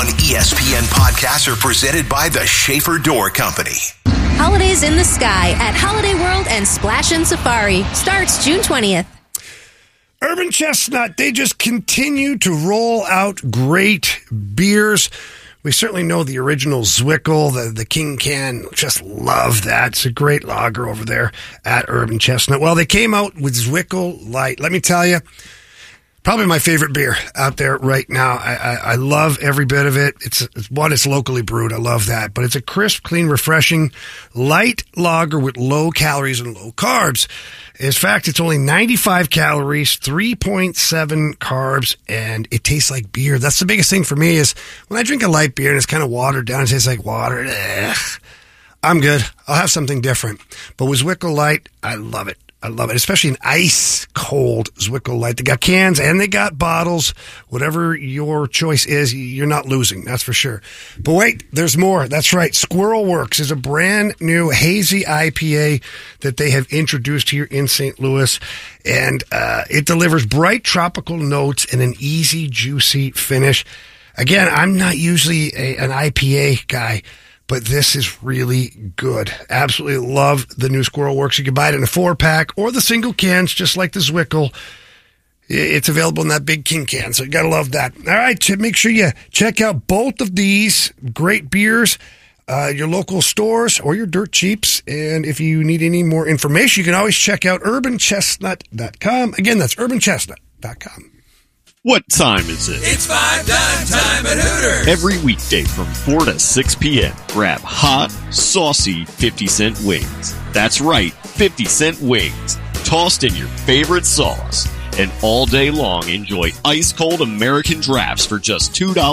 101 ESPN podcasts are presented by the Schaefer Door Company. Holidays in the Sky at Holiday World and Splash and Safari starts June 20th. Urban Chestnut, they just continue to roll out great beers. We certainly know the original Zwickel, the King Can. Just love that. It's a great lager over there at Urban Chestnut. Well, they came out with Zwickel Light. Let me tell you, probably my favorite beer out there right now. I love every bit of it. It's locally brewed. I love that. But it's a crisp, clean, refreshing, light lager with low calories and low carbs. In fact, it's only 95 calories, 3.7 carbs, and it tastes like beer. That's the biggest thing for me is when I drink a light beer and it's kind of watered down, it tastes like water. I'm good. I'll have something different. But with Zwickel Light, I love it. I love it, especially an ice-cold Zwickel Light. They got cans and they got bottles. Whatever your choice is, you're not losing, that's for sure. But wait, there's more. That's right. Squirrel Works is a brand new hazy IPA that they have introduced here in St. Louis. And it delivers bright tropical notes and an easy, juicy finish. Again, I'm not usually an IPA guy, but this is really good. Absolutely love the new Squirrel Works. You can buy it in a 4-pack or the single cans, just like the Zwickel. It's available in that big King Can, so you got to love that. All right, so make sure you check out both of these great beers, your local stores or your dirt cheaps. And if you need any more information, you can always check out urbanchestnut.com. Again, that's urbanchestnut.com. What time is it? It's 5 dime time at Hooters. Every weekday from 4 to 6 p.m., grab hot, saucy 50-cent wings. That's right, 50-cent wings, tossed in your favorite sauce. And all day long, enjoy ice-cold American drafts for just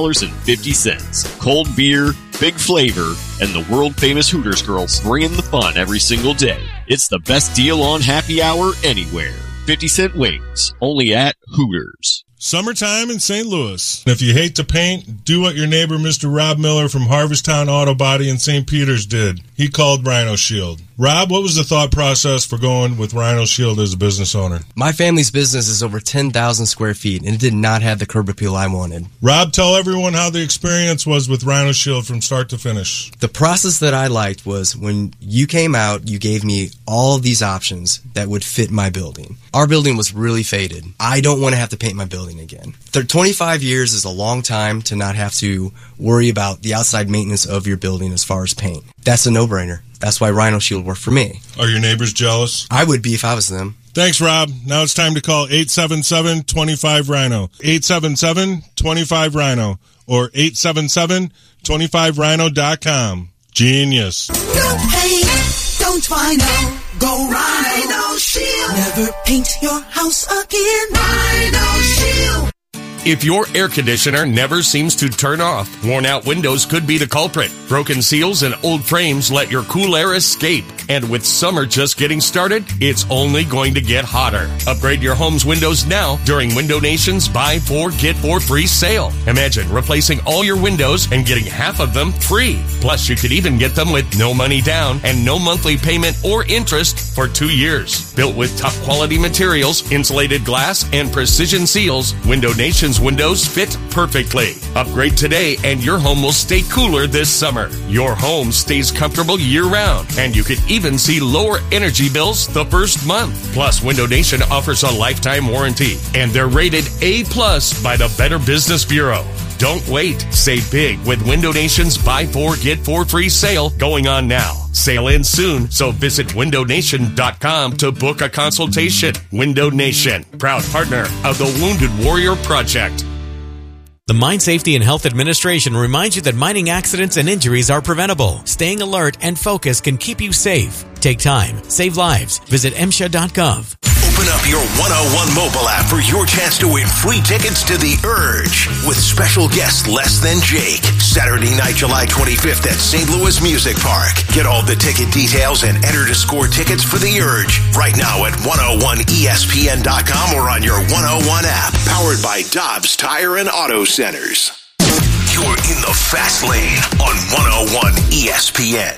$2.50. Cold beer, big flavor, and the world-famous Hooters girls bringing the fun every single day. It's the best deal on happy hour anywhere. 50-cent wings, only at Hooters. Summertime in St. Louis. If you hate to paint, do what your neighbor Mr. Rob Miller from Harvesttown Auto Body in St. Peters did. He called Rhino Shield. Rob, what was the thought process for going with Rhino Shield as a business owner? My family's business is over 10,000 square feet, and it did not have the curb appeal I wanted. Rob, tell everyone how the experience was with Rhino Shield from start to finish. The process that I liked was when you came out, you gave me all of these options that would fit my building. Our building was really faded. I don't want to have to paint my building again. 25 years is a long time to not have to worry about the outside maintenance of your building as far as paint. That's a no-brainer. That's why Rhino Shield worked for me. Are your neighbors jealous? I would be if I was them. Thanks, Rob. Now it's time to call 877-25-RHINO. 877-25-RHINO or 877-25rhino.com. Genius. Don't paint, don't Rhino. Go Rhino Shield. Never paint your house again. Rhino Shield. If your air conditioner never seems to turn off, worn-out windows could be the culprit. Broken seals and old frames let your cool air escape. And with summer just getting started, it's only going to get hotter. Upgrade your home's windows now during Window Nation's Buy 4, Get 4 free sale. Imagine replacing all your windows and getting half of them free. Plus, you could even get them with no money down and no monthly payment or interest for 2 years. Built with top-quality materials, insulated glass, and precision seals, Window Nation's windows fit perfectly. Upgrade today and your home will stay cooler this summer. Your home stays comfortable year-round, and you could even see lower energy bills the first month. Plus, Window Nation offers a lifetime warranty, and they're rated A+ by the Better Business Bureau. Don't wait. Save big with Window Nation's Buy 4, Get 4 free sale going on now. Sale ends soon, so visit windownation.com to book a consultation. Window Nation, proud partner of the Wounded Warrior Project. The Mine Safety and Health Administration reminds you that mining accidents and injuries are preventable. Staying alert and focused can keep you safe. Take time, save lives. Visit MSHA.gov. Open up your 101 mobile app for your chance to win free tickets to The Urge with special guest Less Than Jake. Saturday night, July 25th at St. Louis Music Park. Get all the ticket details and enter to score tickets for The Urge right now at 101ESPN.com or on your 101 app. Powered by Dobbs Tire and Auto Centers. You're in the fast lane on 101 ESPN.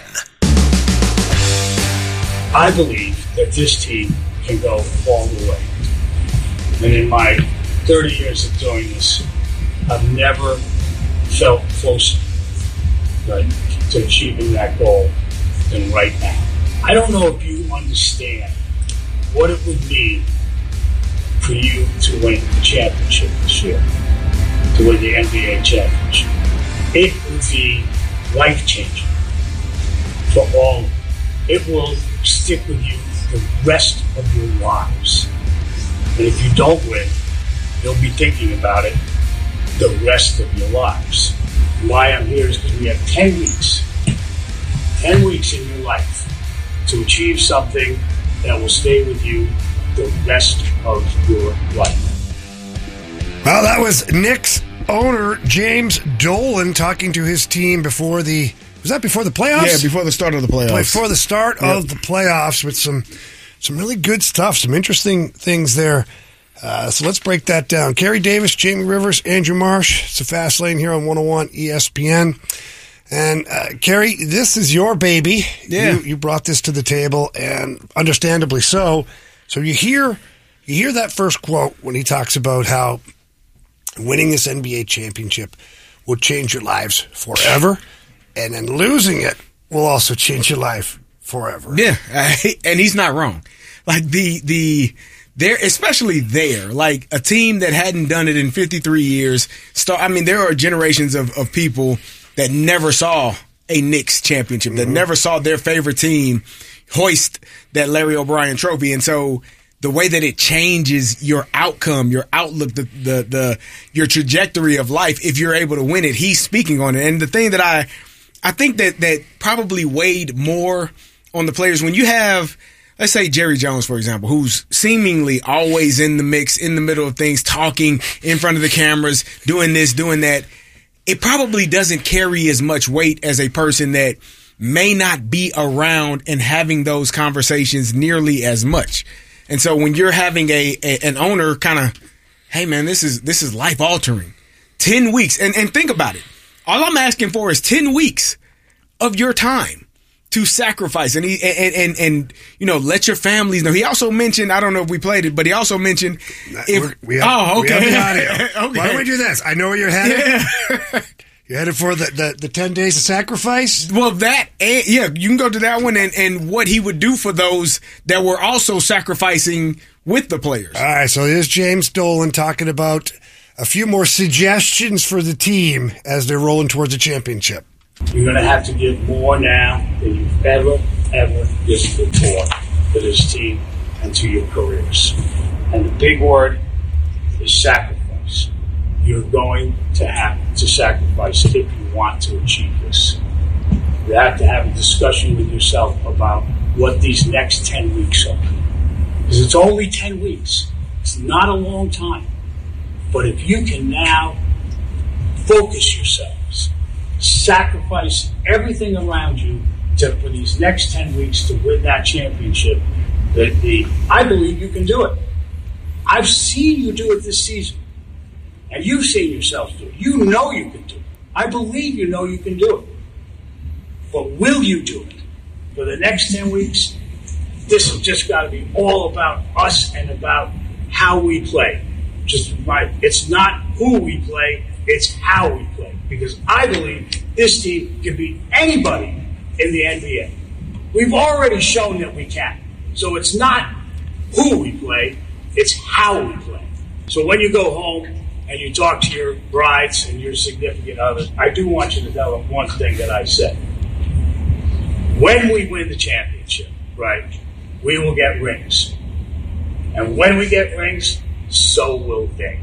I believe that this team can go all the way. And in my 30 years of doing this, I've never felt closer, right, to achieving that goal than right now. I don't know if you understand what it would mean for you to win the championship this year, to win the NBA championship. It would be life-changing for all of you. It will stick with you the rest of your lives. And if you don't win, you'll be thinking about it the rest of your lives. Why I'm here is because we have 10 weeks. 10 weeks in your life to achieve something that will stay with you the rest of your life. Well, that was Knicks owner James Dolan talking to his team before the... Was that before the playoffs? Yeah, before the start of the playoffs. Before the start of the playoffs with some really good stuff, some interesting things there. So let's break that down. Kerry Davis, Jamie Rivers, Andrew Marsh. It's a Fast Lane here on 101 ESPN. And Kerry, this is your baby. Yeah. You brought this to the table, and understandably so. So you hear that first quote when he talks about how winning this NBA championship will change your lives forever. And then losing it will also change your life forever. Yeah, and he's not wrong. Like there, especially there, like a team that hadn't done it in 53 years. There are generations of people that never saw a Knicks championship, that never saw their favorite team hoist that Larry O'Brien trophy, and so the way that it changes your outcome, your outlook, your trajectory of life, if you're able to win it, he's speaking on it. And the thing that I think that probably weighed more on the players when you have, let's say Jerry Jones, for example, who's seemingly always in the mix, in the middle of things, talking in front of the cameras, doing this, doing that. It probably doesn't carry as much weight as a person that may not be around and having those conversations nearly as much. And so when you're having an owner kind of, hey man, this is life altering. 10 weeks. And think about it. All I'm asking for is 10 weeks of your time to sacrifice and let your families know. He also mentioned, I don't know if we played it, but he also mentioned we have the audio. Okay. Why don't we do this? I know where you're headed. Yeah. You're headed for the 10 days of sacrifice? Well, you can go to that one and what he would do for those that were also sacrificing with the players. All right, so here's James Dolan talking about a few more suggestions for the team as they're rolling towards a championship. You're going to have to give more now than you've ever given before to this team and to your careers. And the big word is sacrifice. You're going to have to sacrifice if you want to achieve this. You have to have a discussion with yourself about what these next 10 weeks are. Because it's only 10 weeks. It's not a long time. But if you can now focus yourselves, sacrifice everything around you for these next 10 weeks to win that championship, I believe you can do it. I've seen you do it this season. And you've seen yourselves do it. You know you can do it. I believe you know you can do it. But will you do it? For the next 10 weeks, this has just got to be all about us and about how we play. It's not who we play, it's how we play. Because I believe this team can beat anybody in the NBA. We've already shown that we can. So it's not who we play, it's how we play. So when you go home and you talk to your brides and your significant others, I do want you to tell them one thing that I said. When we win the championship, right, we will get rings. And when we get rings, so will they.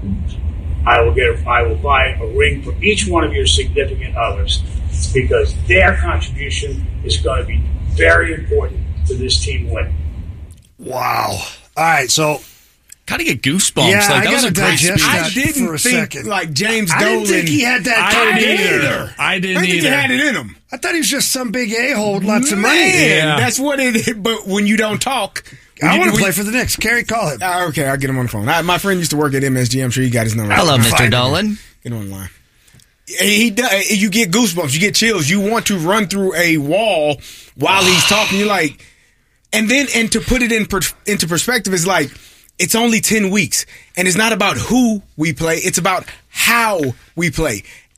I will buy a ring for each one of your significant others because their contribution is going to be very important to this team winning. Wow. All right, so kind of get goosebumps. Yeah, like, that was a great speech. I didn't for a think second. like James I Dolan. didn't think he had that. I didn't either. I didn't think either. he had it in him. I thought he was just some big a-hole with lots of money. Man, that's what it is. But when you don't talk. I want to play for the Knicks. Kerry, call him. Okay, I'll get him on the phone. My friend used to work at MSG. I'm sure he got his number. Hello, Mr. Dolan. Get him on the line. He does. You get goosebumps. You get chills. You want to run through a wall while he's talking. You're like, and to put it into perspective is like, it's only 10 weeks, and it's not about who we play. It's about how we play.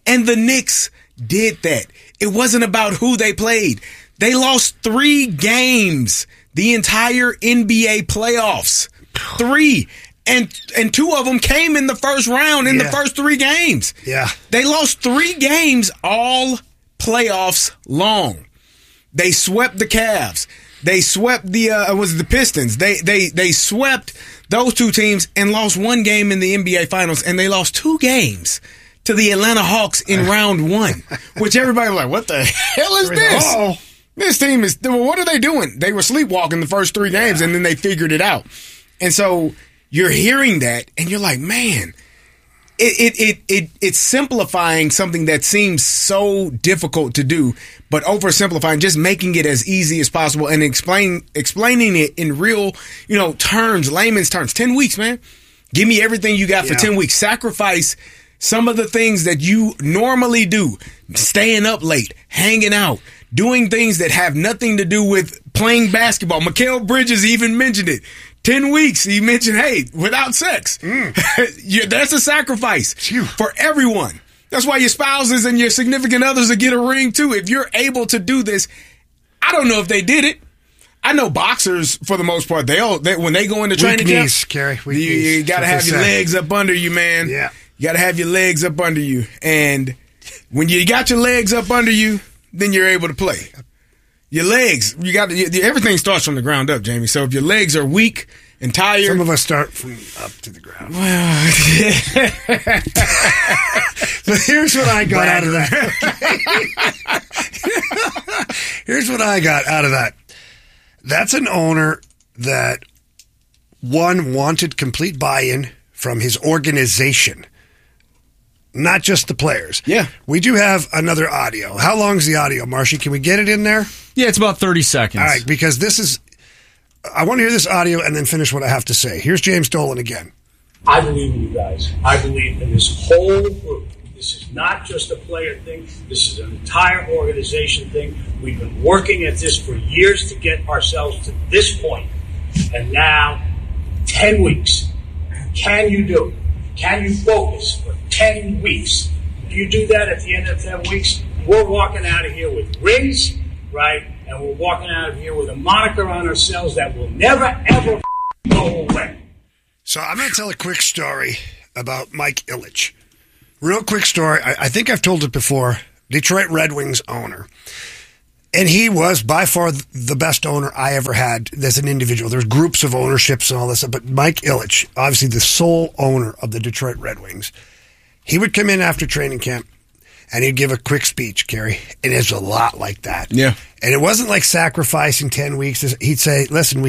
And the Knicks did that. It wasn't about who they played. They lost 3 games the entire NBA playoffs. 3. And 2 of them came in the first round in the first 3 games. Yeah. They lost 3 games all playoffs long. They swept the Cavs. They swept the Pistons. They swept those 2 teams and lost 1 game in the NBA Finals, and they lost 2 games to the Atlanta Hawks in round 1, which everybody was like, what the hell is this? Uh-oh. This team is, what are they doing? They were sleepwalking the first 3 games, and then they figured it out. And so you're hearing that, and you're like, man, it's simplifying something that seems so difficult to do, but oversimplifying, just making it as easy as possible and explaining it in real, terms, layman's terms. 10 weeks, man. Give me everything you got for 10 weeks. Sacrifice some of the things that you normally do. Staying up late, hanging out, doing things that have nothing to do with playing basketball. Mikal Bridges even mentioned it. 10 weeks, he mentioned, hey, without sex. That's a sacrifice for everyone. That's why your spouses and your significant others will get a ring, too. If you're able to do this, I don't know if they did it. I know boxers, for the most part, when they go into training camp, Carrie, you got to have your legs up under you, man. Yeah. You got to have your legs up under you. And when you got your legs up under you, then you're able to play. Your legs, everything starts from the ground up, Jamie. So if your legs are weak and tired. Some of us start from up to the ground. Well, but here's what I got out of that. Here's what I got out of that. That's an owner that, one, wanted complete buy-in from his organization. Not just the players. Yeah. We do have another audio. How long is the audio, Marshy? Can we get it in there? Yeah, it's about 30 seconds. All right, because I want to hear this audio and then finish what I have to say. Here's James Dolan again. I believe in you guys. I believe in this whole group. This is not just a player thing. This is an entire organization thing. We've been working at this for years to get ourselves to this point. And now, 10 weeks. Can you do it? Can you focus for 10 weeks? If you do that at the end of 10 weeks, we're walking out of here with rings, right? And we're walking out of here with a moniker on ourselves that will never, ever go away. So I'm going to tell a quick story about Mike Ilitch. Real quick story. I think I've told it before. Detroit Red Wings owner. And he was by far the best owner I ever had as an individual. There's groups of ownerships and all this stuff, but Mike Ilitch, obviously the sole owner of the Detroit Red Wings, he would come in after training camp and he'd give a quick speech, Kerry, and it's a lot like that. Yeah. And it wasn't like sacrificing 10 weeks. He'd say, listen,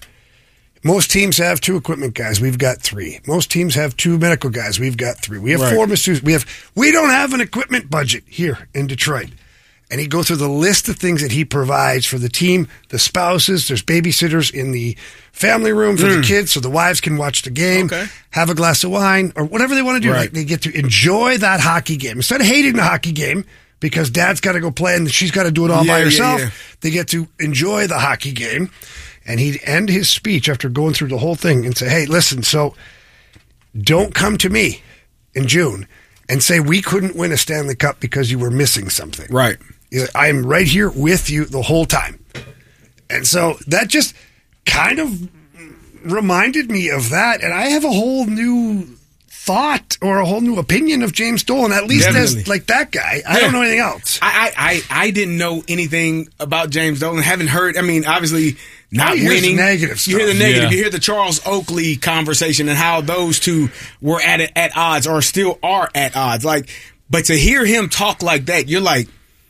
most teams have 2 equipment guys. We've got 3. Most teams have 2 medical guys. We've got 3. We have 4 masseuses. We don't have an equipment budget here in Detroit. And he'd go through the list of things that he provides for the team, the spouses. There's babysitters in the family room for the kids so the wives can watch the game, have a glass of wine, or whatever they want to do. Right. Like they get to enjoy that hockey game. Instead of hating the hockey game because dad's got to go play and she's got to do it all by herself, they get to enjoy the hockey game. And he'd end his speech after going through the whole thing and say, hey, listen, so don't come to me in June and say we couldn't win a Stanley Cup because you were missing something. Right. I'm right here with you the whole time. And so that just kind of reminded me of that. And I have a whole new thought or a whole new opinion of James Dolan, at least as like that guy. I don't know anything else. I didn't know anything about James Dolan. Haven't heard, obviously not winning. Negative stuff. You hear the negative. You hear the Charles Oakley conversation and how those two were at odds or still are at odds. But to hear him talk like that, you're like,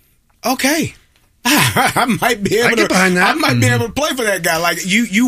okay, I might be able to play for that guy. Like you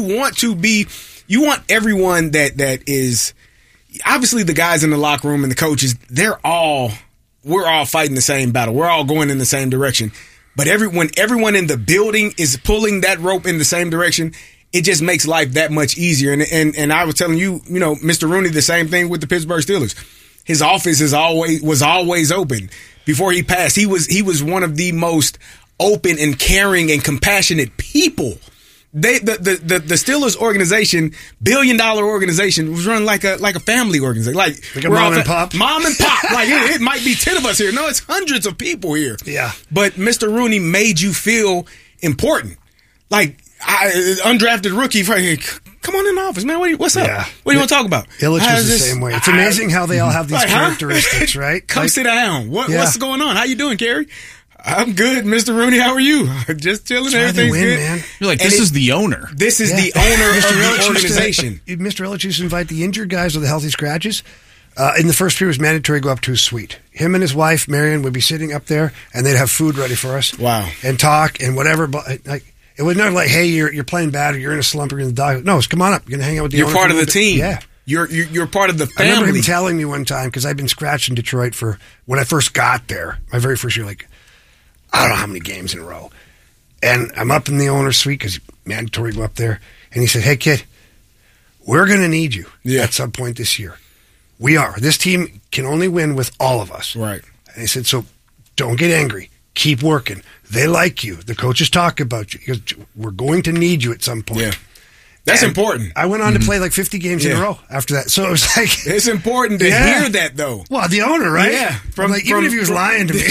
want everyone that is obviously the guys in the locker room and the coaches. We're all fighting the same battle. We're all going in the same direction. But when everyone in the building is pulling that rope in the same direction, it just makes life that much easier. And I was telling you, Mr. Rooney, the same thing with the Pittsburgh Steelers. His office was always open. Before he passed, he was one of the most open and caring and compassionate people The Steelers organization, $1 billion organization, was run like a family organization, like a mom and pop. Mom and pop. Like it might be 10 of us here. No, it's hundreds of people here. Yeah. But Mr. Rooney made you feel important. Like undrafted rookie. Come on in the office, man. What's up? Yeah. What do you want to talk about? Illich was the same way. It's amazing how they all have these characteristics, right? Come sit down. What's going on? How you doing, Kerry? I'm good, Mr. Rooney. How are you? Just chilling. Everything's good. Man. You're like, this is the owner. This is the owner of the organization. Mr. Illich used to invite the injured guys with the healthy scratches. In the first period, it was mandatory to go up to his suite. Him and his wife, Marion, would be sitting up there, and they'd have food ready for us. Wow. And talk and whatever. But like, it was never like, hey, you're playing bad or you're in a slump or you're going to die. No, it's come on up. You're going to hang out with the owner. You're part of the team. Yeah. You're part of the family. I remember him telling me one time, because I'd been scratched in Detroit for when I first got there, my very first year, like, I don't know how many games in a row. And I'm up in the owner's suite because mandatory to go up there. And he said, hey, kid, we're going to need you at some point this year. We are. This team can only win with all of us. Right. And he said, so don't get angry. Keep working. They like you. The coaches talk about you. He goes, we're going to need you at some point. Yeah. That's important. I went on to play like 50 games in a row after that. So it was like... It's important to hear that, though. Well, the owner, right? Yeah. Even if he was lying to me.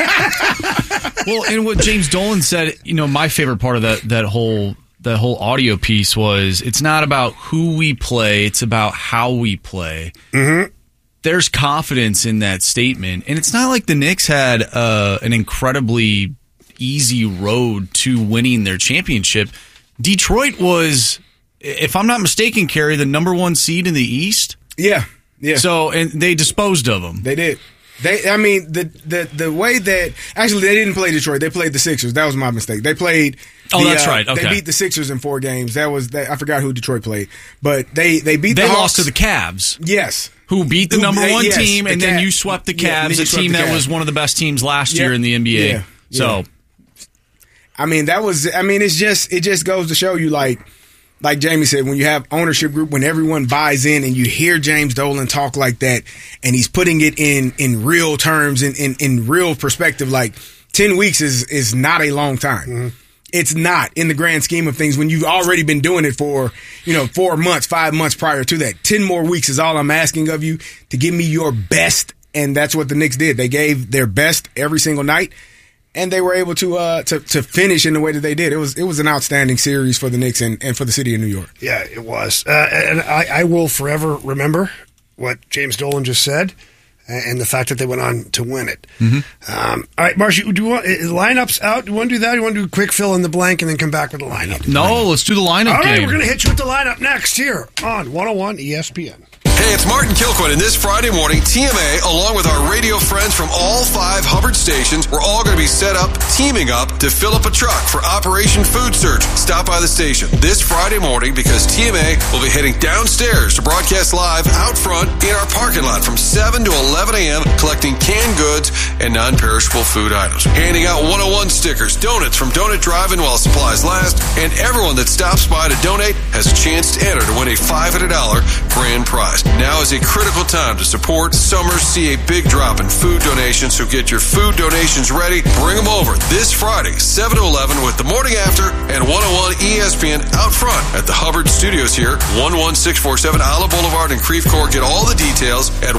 Well, and what James Dolan said, my favorite part of that whole audio piece was, it's not about who we play, it's about how we play. Mm-hmm. There's confidence in that statement. And it's not like the Knicks had an incredibly easy road to winning their championship. Detroit was, if I'm not mistaken, Kerry, the number 1 seed in the East. Yeah. So, and they disposed of them. They did. The way that actually they didn't play Detroit, they played the Sixers. That was my mistake. They played. That's right. Okay. They beat the Sixers in 4 games. I forgot who Detroit played, but they beat. They the lost Hawks. to the Cavs. Yes. Who beat the number 1 team, and then you swept the Cavs, a team that was one of the best teams last year in the NBA. Yeah. So, it just goes to show you, like Jamie said, when you have ownership group, when everyone buys in and you hear James Dolan talk like that, and he's putting it in real terms, in real perspective, like 10 weeks is not a long time. Mm-hmm. It's not in the grand scheme of things when you've already been doing it for, 4 months, 5 months prior to that. 10 more weeks is all I'm asking of you, to give me your best. And that's what the Knicks did. They gave their best every single night, and they were able to finish in the way that they did. It was an outstanding series for the Knicks and for the city of New York. Yeah, it was. And I will forever remember what James Dolan just said, and the fact that they went on to win it. Mm-hmm. All right, Marsh, do you want lineups out? Do you want to do that? Or do you want to do a quick fill in the blank and then come back with the lineup? No, let's do the lineup. All right, game. we're going to hit you with the lineup next here on 101 ESPN. Hey, it's Martin Kilcoyne, and this Friday morning, TMA, along with our radio friends from all 5 Hubbard stations, we're all going to be teaming up to fill up a truck for Operation Food Search. Stop by the station this Friday morning because TMA will be heading downstairs to broadcast live out front in our parking lot from 7 to 11 a.m., collecting canned goods and non-perishable food items. Handing out 101 stickers, donuts from Donut Drive-In while supplies last, and everyone that stops by to donate has a chance to enter to win a $500 grand prize. Now is a critical time to support. Summers see a big drop in food donations, so get your food donations ready. Bring them over this Friday, 7 to 11 with the Morning After and 101 ESPN out front at the Hubbard Studios here, 11647 Olive Boulevard in Creve Coeur. Get all the details at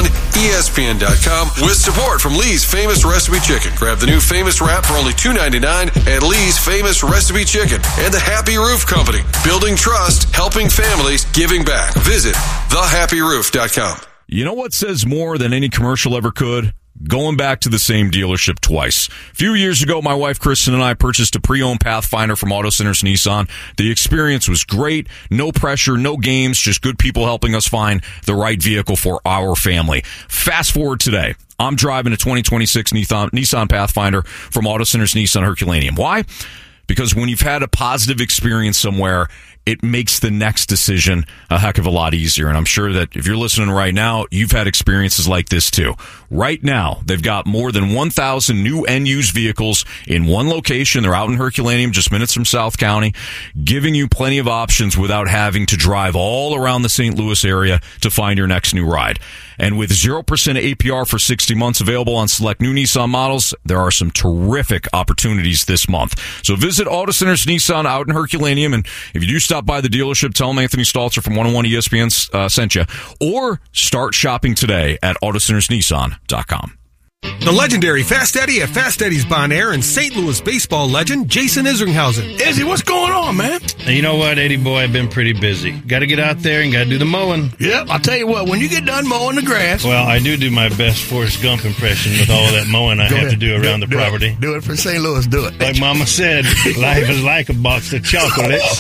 101ESPN.com with support from Lee's Famous Recipe Chicken. Grab the new Famous Wrap for only $2.99 at Lee's Famous Recipe Chicken and the Happy Roof Company. Building trust, helping families, giving back. Visit thehappyroof.com. You know what says more than any commercial ever could? Going back to the same dealership twice. A few years ago, my wife Kristen and I purchased a pre-owned Pathfinder from Auto Centers Nissan. The experience was great. No pressure, no games, just good people helping us find the right vehicle for our family. Fast forward today. I'm driving a 2026 Nissan Pathfinder from Auto Centers Nissan Herculaneum. Why? Because when you've had a positive experience somewhere, it makes the next decision a heck of a lot easier. And I'm sure that if you're listening right now, you've had experiences like this too. Right now, they've got more than 1,000 new and used vehicles in one location. They're out in Herculaneum, just minutes from South County, giving you plenty of options without having to drive all around the St. Louis area to find your next new ride. And with 0% APR for 60 months available on select new Nissan models, there are some terrific opportunities this month. So visit Auto Centers Nissan out in Herculaneum, and if you do stop by the dealership, tell them Anthony Stalter from 101 ESPN sent you, or start shopping today at AutoCentersNissan.com. The legendary Fast Eddie at Fast Eddie's Bon Air and St. Louis baseball legend Jason Isringhausen. Izzy, what's going on, man? You know what, Eddie boy, I've been pretty busy. Got to get out there and got to do the mowing. Yep, I'll tell you what, when you get done mowing the grass... Well, I do my best Forrest Gump impression with all that mowing I have to do around the property. Do it for St. Louis, do it. Like Mama said, life is like a box of chocolates.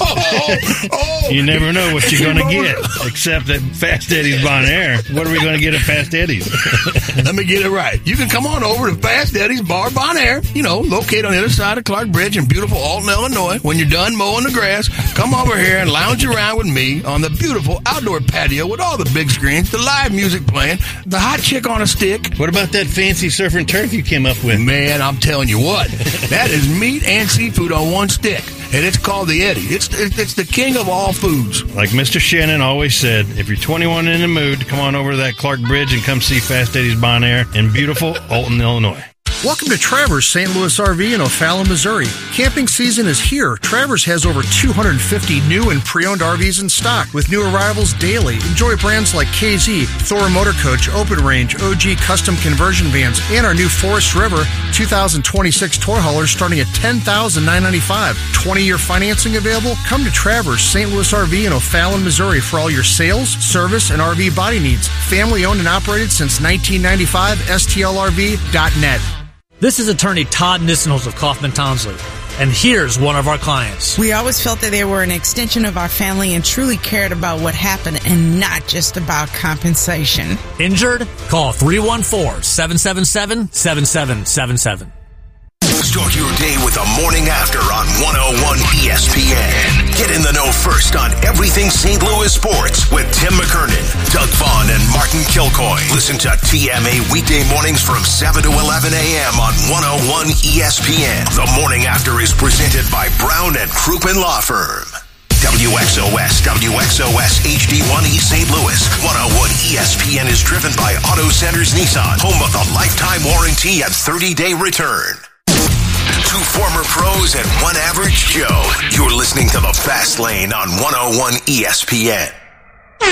You never know what you're going to get, except at Fast Eddie's Bon Air. What are we going to get at Fast Eddie's? Let me get it right. You can come on over to Fast Eddie's Bar Bon Air, located on the other side of Clark Bridge in beautiful Alton, Illinois. When you're done mowing the grass, come over here and lounge around with me on the beautiful outdoor patio with all the big screens, the live music playing, the hot chick on a stick. What about that fancy surf and turf you came up with? Man, I'm telling you what, that is meat and seafood on one stick. And it's called the Eddie. It's the king of all foods. Like Mr. Shannon always said, if you're 21 in the mood, come on over to that Clark Bridge and come see Fast Eddie's Bon Air in beautiful Alton, Illinois. Welcome to Travers St. Louis RV in O'Fallon, Missouri. Camping season is here. Travers has over 250 new and pre-owned RVs in stock with new arrivals daily. Enjoy brands like KZ, Thor Motor Coach, Open Range, OG Custom Conversion Vans, and our new Forest River 2026 toy haulers starting at $10,995. 20-year financing available? Come to Travers St. Louis RV in O'Fallon, Missouri for all your sales, service, and RV body needs. Family owned and operated since 1995, STLRV.net. This is attorney Todd Nissenholz of Kaufman Townsley, and here's one of our clients. We always felt that they were an extension of our family and truly cared about what happened and not just about compensation. Injured? Call 314-777-7777. Start your day with the morning after on 101 ESPN. Get in the know first on everything St. Louis sports with Tim McKernan, Doug Vaughn, and Martin Kilcoy. Listen to TMA weekday mornings from 7 to 11 a.m. on 101 ESPN. The morning after is presented by Brown and Crouppen Law Firm. WXOS HD1E St. Louis. 101 ESPN is driven by Auto Centers Nissan, home of the lifetime warranty and 30-day return. Two former pros and one average Joe. You're listening to The Fast Lane on 101 ESPN.